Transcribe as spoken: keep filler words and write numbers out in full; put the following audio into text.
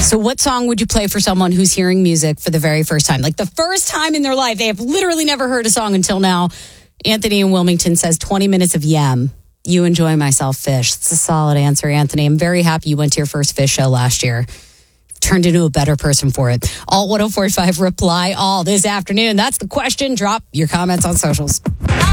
So what song would you play for someone who's hearing music for the very first time? Like the first time in their life. They have literally never heard a song until now. Anthony in Wilmington says twenty minutes of Yem. You Enjoy Myself, Fish. It's a solid answer, Anthony. I'm very happy you went to your first Fish show last year. Turned into a better person for it. All one oh four point five reply all this afternoon. That's the question. Drop your comments on socials.